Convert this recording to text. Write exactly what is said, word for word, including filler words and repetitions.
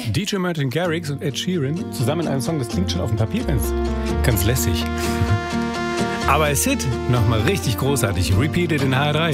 D J Martin Garrix und Ed Sheeran zusammen in einem Song, das klingt schon auf dem Papier ganz, ganz lässig. Aber als Hit nochmal richtig großartig. Repeated in H drei.